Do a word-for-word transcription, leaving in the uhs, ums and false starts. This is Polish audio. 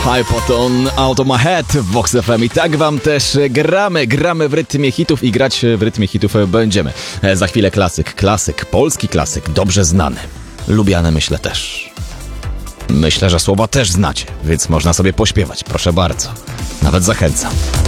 Hypoton Out of My Head w Vox F M i tak wam też gramy, gramy w rytmie hitów i grać w rytmie hitów będziemy. Za chwilę klasyk, klasyk, polski klasyk, dobrze znany, lubiany myślę też. Myślę, że słowa też znacie, więc można sobie pośpiewać, proszę bardzo, nawet zachęcam.